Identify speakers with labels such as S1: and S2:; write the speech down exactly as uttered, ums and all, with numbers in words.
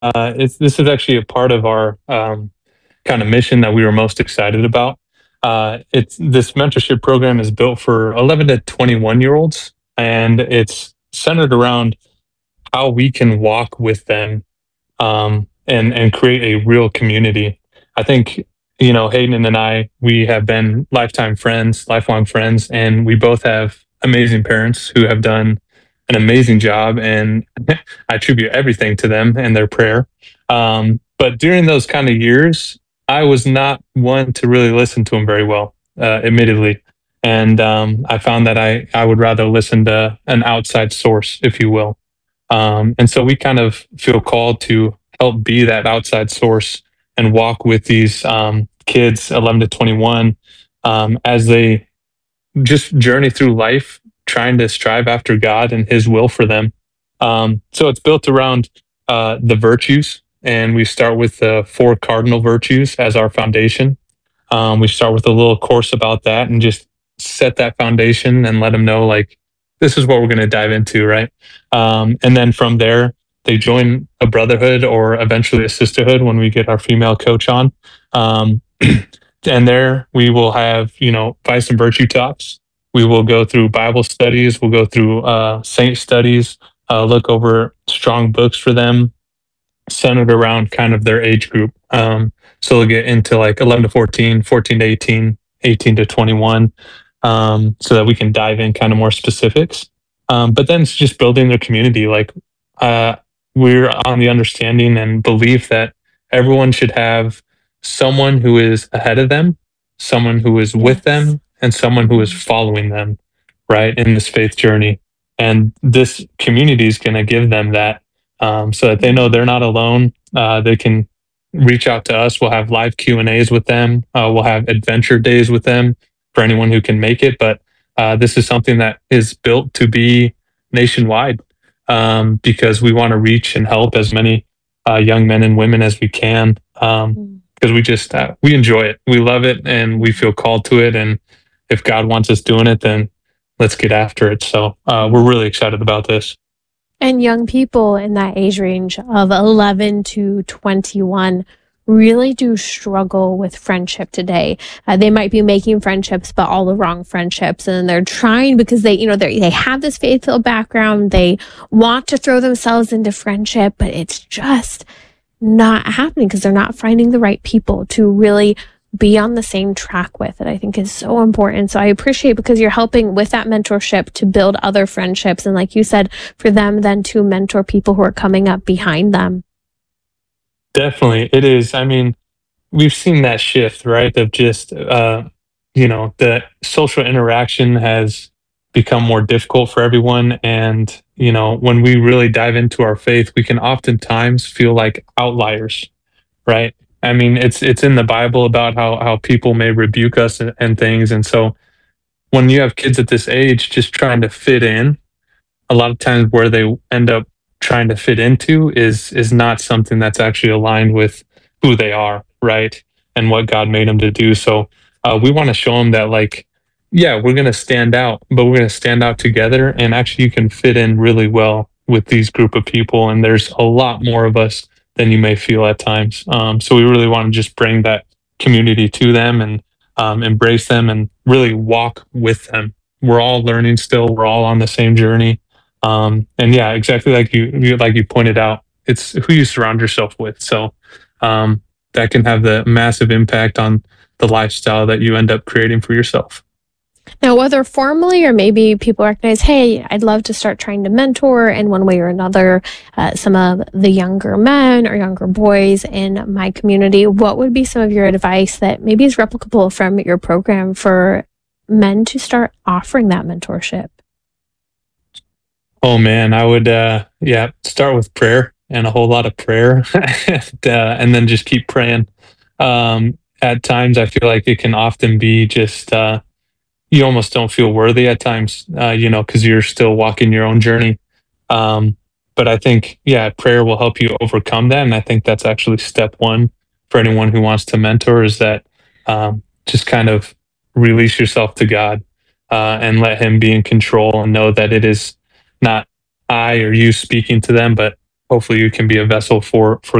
S1: uh, it's, this is actually a part of our um, kind of mission that we were most excited about. Uh, it's this mentorship program is built for eleven to twenty-one year olds, and it's centered around how we can walk with them um, and and create a real community. I think you know Hayden and I we have been lifetime friends, lifelong friends, and we both have amazing parents who have done an amazing job, and I attribute everything to them and their prayer. Um, but during those kind of years, I was not one to really listen to them very well, uh, admittedly. And um, I found that I, I would rather listen to an outside source, if you will. Um, and so we kind of feel called to help be that outside source and walk with these um, kids, eleven to twenty-one, um, as they just journey through life, trying to strive after God and His will for them. Um, so it's built around uh, the virtues, and we start with the four cardinal virtues as our foundation. Um, we start with a little course about that and just set that foundation and let them know, like, this is what we're going to dive into, right? Um, and then from there, they join a brotherhood or eventually a sisterhood when we get our female coach on. Um, and there we will have, you know, vice and virtue talks. We will go through Bible studies. We'll go through uh, saint studies, uh, look over strong books for them, centered around kind of their age group. Um, so they'll get into like eleven to fourteen, fourteen to eighteen, eighteen to twenty-one, um, so that we can dive in kind of more specifics. Um, but then it's just building their community. Like uh, we're on the understanding and belief that everyone should have someone who is ahead of them, someone who is with
S2: Yes.
S1: them, and someone who is following them, right, in this faith journey. And this community is going to give them that um, so that they know they're not alone. Uh, they can reach out to us. We'll have live Q and A's with them. Uh, we'll have adventure days with them for anyone who can make it. But uh, this is something that is built to be nationwide um, because we want to reach and help as many uh, young men and women as we can. Um,
S2: Mm.
S1: because we just uh, we enjoy it, we love it, and we feel called to it. And if God wants us doing it, then let's get after it. So uh, we're really excited about this.
S2: And young people in that age range of eleven to twenty-one really do struggle with friendship today. Uh, they might be making friendships, but all the wrong friendships. And they're trying because they, you know, they they have this faith-filled background. They want to throw themselves into friendship, but it's just not happening because they're not finding the right people to really be on the same track with. It I think is so important. So I appreciate because you're helping with that mentorship to build other friendships. And like you said, for them then to mentor people who are coming up behind them.
S1: Definitely, it is. I mean, we've seen that shift, right? Of just, uh, you know, the social interaction has become more difficult for everyone. And, you know, when we really dive into our faith, we can oftentimes feel like outliers, right? I mean, it's it's in the Bible about how how people may rebuke us and, and things. And so when you have kids at this age just trying to fit in, a lot of times where they end up trying to fit into is is not something that's actually aligned with who they are, right, and what God made them to do. So uh, we want to show them that, like, yeah, we're going to stand out, but we're going to stand out together, and actually you can fit in really well with these group of people, and there's a lot more of us than you may feel at times. Um, so we really want to just bring that community to them and um, embrace them and really walk with them. We're all learning still. We're all on the same journey, um, and yeah, exactly like you, you like you pointed out, it's who you surround yourself with. So um, that can have the massive impact on the lifestyle that you end up creating for yourself.
S2: Now, whether formally or maybe people recognize, hey, I'd love to start trying to mentor in one way or another uh, some of the younger men or younger boys in my community, what would be some of your advice that maybe is replicable from your program for men to start offering that mentorship?
S1: Oh man, I would uh, yeah start with prayer and a whole lot of prayer, and, uh, and then just keep praying. Um, at times, I feel like it can often be just uh, you almost don't feel worthy at times, uh, you know, because you're still walking your own journey. Um, but I think, yeah, prayer will help you overcome that. And I think that's actually step one for anyone who wants to mentor is that um, just kind of release yourself to God uh, and let Him be in control and know that it is not I or you speaking to them, but hopefully you can be a vessel for for